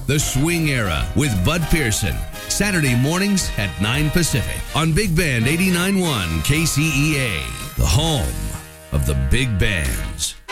The Swing Era with Bud Pearson. Saturday mornings at 9 Pacific on Big Band 89.1 KCEA, the home of the big bands.